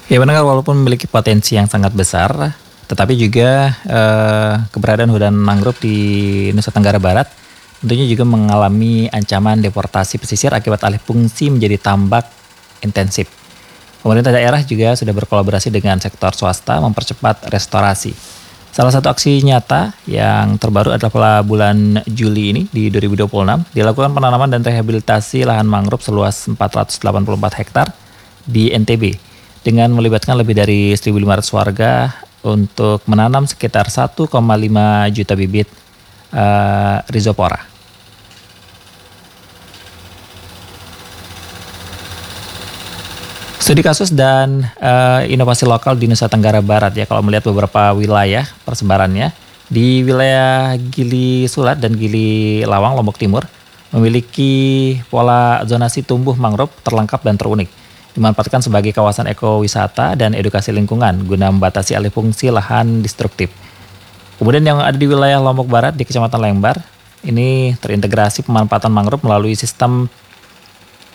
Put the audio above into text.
Ya benar, walaupun memiliki potensi yang sangat besar, tetapi juga keberadaan hutan mangrove di Nusa Tenggara Barat tentunya juga mengalami ancaman deforestasi pesisir akibat alih fungsi menjadi tambak intensif. Pemerintah daerah juga sudah berkolaborasi dengan sektor swasta mempercepat restorasi. Salah satu aksi nyata yang terbaru adalah pada bulan Juli ini di 2026 dilakukan penanaman dan rehabilitasi lahan mangrove seluas 484 hektar di NTB dengan melibatkan lebih dari 1.500 warga untuk menanam sekitar 1,5 juta bibit rhizopora. Studi kasus dan inovasi lokal di Nusa Tenggara Barat ya, kalau melihat beberapa wilayah persebarannya di wilayah Gili Sulat dan Gili Lawang Lombok Timur memiliki pola zonasi tumbuh mangrove terlengkap dan terunik, dimanfaatkan sebagai kawasan ekowisata dan edukasi lingkungan guna membatasi alih fungsi lahan destruktif. Kemudian yang ada di wilayah Lombok Barat di Kecamatan Lembar ini terintegrasi pemanfaatan mangrove melalui sistem